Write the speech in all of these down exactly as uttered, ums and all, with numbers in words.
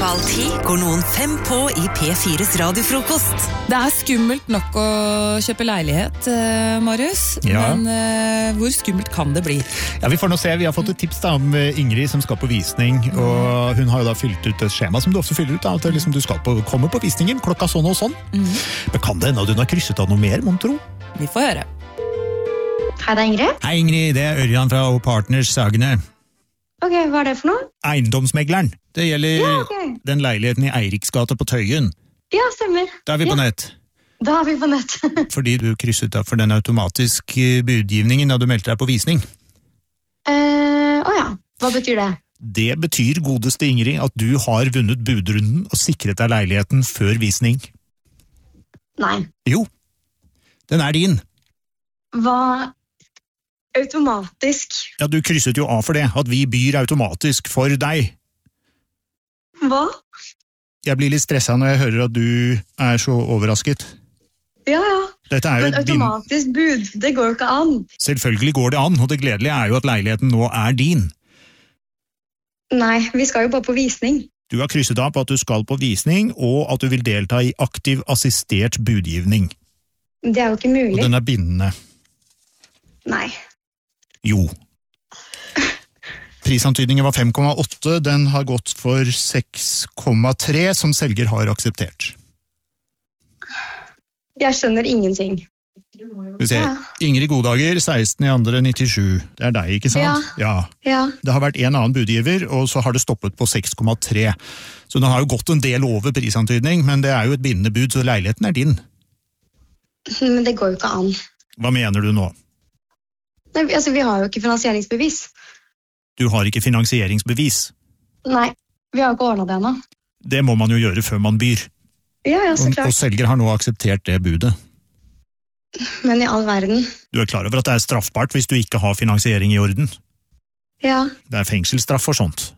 halv ti går noen fem på i P fires radiofrokost. Det er skummelt nok å kjøpe leilighet, eh, Marius, Ja. men eh, hvor skummelt kan det bli? Ja, vi får nå se. Vi har fått et tips da, om Ingrid som skal på visning, og hun har jo da fylt ut et skjema som du ofte fyller ut, da, at liksom, du skal på, komme på visningen klokka sånn og sånn. Mm. Men kan det hende at hun har krysset av noe mer, mon tro? Vi får høre. Hei, det er Ingrid. Hei Ingrid, det er Ørjan fra O Partners Sagene. Ok, hva er det for noe? Eiendomsmegleren. Det gjelder Ja, ok. den leiligheten i Eiriksgata på Tøyen. Ja, stemmer. Da er vi på Ja. nett. Da er vi på nett. Fordi du krysset av for den automatiske budgivningen da du meldte deg på visning. Eh, å ja, hva betyr det? Det betyr, godeste Ingrid, at du har vunnet budrunden og sikret deg leiligheten før visning. Nei. Jo, den er din. Hva automatisk? Ja, du krysset jo av for det, at vi byr automatisk for deg. Hva? Jeg blir litt stresset når jeg hører at du er så overrasket. Ja, ja. Dette er jo Men din... automatisk bud, det går jo ikke an. Selvfølgelig går det an, og det gledelige er jo at leiligheten nå er din. Nei, vi skal jo bare på visning. Du har krysset av på at du skal på visning, og at du vil delta i aktiv assistert budgivning. Det er jo ikke Og mulig. den er bindende. Nei. Jo. Prisantydningen var fem komma åtte, den har gått for seks komma tre, som selger har akseptert. Jeg skjønner ingenting. Skal vi se. Ja. Ingrid Godager, seksten i andre nittisju. Det er deg, ikke sant? Ja. Ja. Det har vært en annen budgiver, og så har det stoppet på seks komma tre. Så den har jo gått en del over prisantydning, men det er jo et bindende bud, så leiligheten er din. Men det går jo ikke an. Hva mener du nå? Nei, altså, vi har jo ikke finansieringsbevis. Du har ikke finansieringsbevis. Nei, vi har jo ikke ordnet det ennå. Det må man jo gjøre før man byr. Ja, ja, så Og, og klart. selger har nå akseptert det budet. Men i all verden. Du er klar over at det er straffbart hvis du ikke har finansiering i orden? Ja, Det er fengselsstraff for sånt.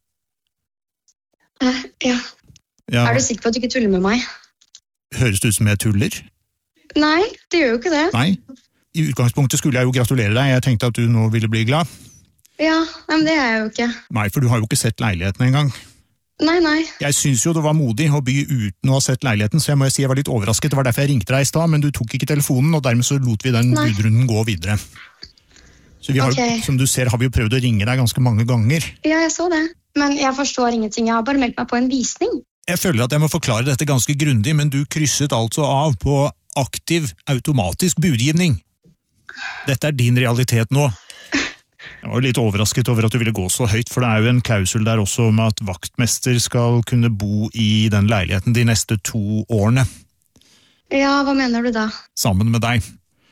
eh, ja. Ja, Er du sikker på at du ikke tuller med meg? høres det ut som jeg tuller? Nei, det gjør jo ikke det. Nei. I utgangspunktet skulle jeg jo gratulere deg. Jeg tenkte at du nå ville bli glad. Ja, nei, men det er jeg jo ikke. Nei, for du har jo ikke sett leiligheten engang. Nei, nei. Jeg synes jo det var modig å by uten å ha sett leiligheten, så jeg må jo si jeg var litt overrasket. Det var derfor jeg ringte deg i stad, men du tok ikke telefonen, og dermed så lot vi den Nei. budrunden gå videre. Så vi har, jo- Ok. som du ser, har vi jo prøvd å ringe deg ganske mange ganger. Ja, jeg så det. Men jeg forstår ingenting. Jeg har bare meldt meg på en visning. Jeg føler at jeg må forklare dette ganske grundig, men du krysset altså av på aktiv, automatisk budgivning. Dette er din realitet nå. Jeg var litt overrasket over at du ville gå så høyt, for det er jo en klausul der også om at vaktmester skal kunne bo i den leiligheten de neste to årene, Ja, hva mener du da? sammen med deg.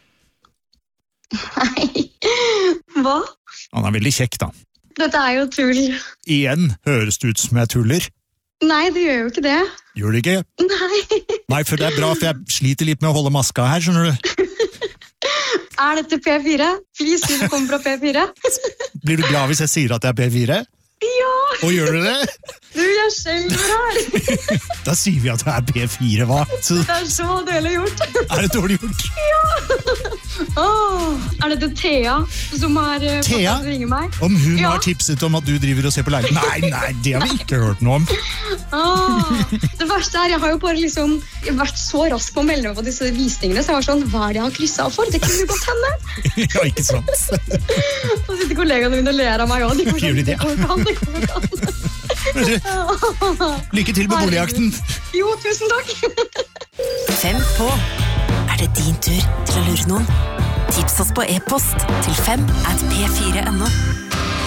Nei. Hva? Han er veldig kjekk da. Dette er jo tull. Igjen høres det ut som jeg tuller. Nei, det gjør jo ikke det. Gjør det ikke? Nei. Nei, for det er bra, for jeg sliter litt med å holde maska her, skjønner du. Er dette P fire? Please, si du kommer fra P fire. Blir du glad hvis jeg sier at det er P fire? Ja, Og gjør du det? du, jeg skjelver her. Da sier vi at det er P fire, hva? Så Det er så dårlig gjort. er det dårlig gjort. Åh, er dette Thea som har eh, fått Thea? deg til å ringe meg? Om hun Ja. har tipset om at du driver og ser på leiligheten? Nei, nei, det har vi ikke hørt noe om. Åh, det verste er, jeg har jo bare liksom vært så rask på å melde meg på disse visningene, så jeg var sånn, hva er det jeg har krysset av for? Det kunne jo godt hende. Ja, ikke sant? Så sitter kollegaene mine og ler av meg, og de går Gjør sånn, de det det? går ikke an, det går ikke an. Men du, lykke til med boligjakten. Jo, tusen takk. Fem på. Er det din tur til å lure noen? Tips oss på e-post til fem at p fire punktum no.